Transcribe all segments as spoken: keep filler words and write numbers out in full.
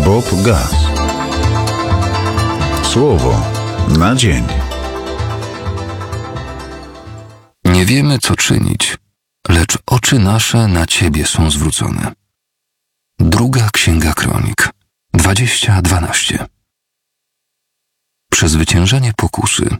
Bob Gaz. Słowo na dzień. Nie wiemy, co czynić, lecz oczy nasze na Ciebie są zwrócone. Druga Księga Kronik, dwadzieścia dwanaście. Przezwyciężenie pokusy.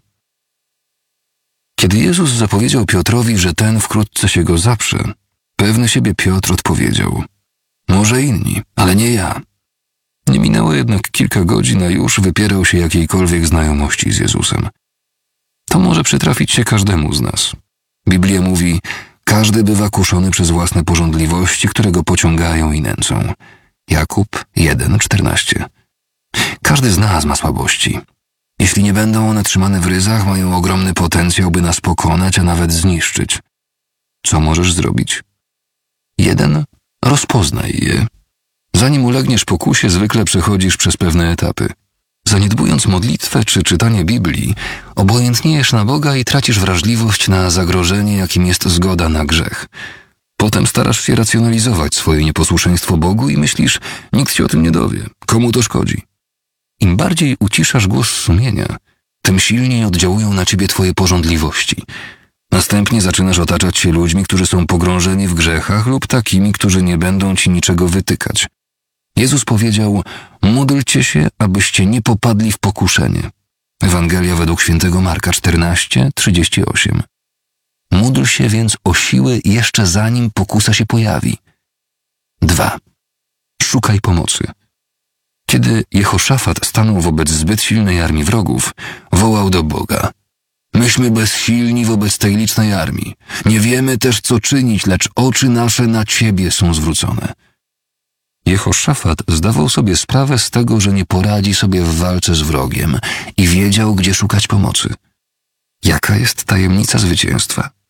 Kiedy Jezus zapowiedział Piotrowi, że ten wkrótce się go zaprze, pewny siebie Piotr odpowiedział: może inni, ale nie ja. Nie minęło jednak kilka godzin, a już wypierał się jakiejkolwiek znajomości z Jezusem. To może przytrafić się każdemu z nas. Biblia mówi: każdy bywa kuszony przez własne pożądliwości, które go pociągają i nęcą. Jakub jeden, czternaście. Każdy z nas ma słabości. Jeśli nie będą one trzymane w ryzach, mają ogromny potencjał, by nas pokonać, a nawet zniszczyć. Co możesz zrobić? Jeden. Rozpoznaj je. Zanim ulegniesz pokusie, zwykle przechodzisz przez pewne etapy. Zaniedbując modlitwę czy czytanie Biblii, obojętniejesz na Boga i tracisz wrażliwość na zagrożenie, jakim jest zgoda na grzech. Potem starasz się racjonalizować swoje nieposłuszeństwo Bogu i myślisz: nikt się o tym nie dowie, komu to szkodzi. Im bardziej uciszasz głos sumienia, tym silniej oddziałują na ciebie twoje pożądliwości. Następnie zaczynasz otaczać się ludźmi, którzy są pogrążeni w grzechach lub takimi, którzy nie będą ci niczego wytykać. Jezus powiedział: módlcie się, abyście nie popadli w pokuszenie. Ewangelia według świętego Marka czternaście, trzydzieści osiem. Módl się więc o siłę jeszcze zanim pokusa się pojawi. dwa. Szukaj pomocy. Kiedy Jehoszafat stanął wobec zbyt silnej armii wrogów, wołał do Boga: myśmy bezsilni wobec tej licznej armii. Nie wiemy też, co czynić, lecz oczy nasze na Ciebie są zwrócone. Jehoszafat zdawał sobie sprawę z tego, że nie poradzi sobie w walce z wrogiem i wiedział, gdzie szukać pomocy. Jaka jest tajemnica zwycięstwa?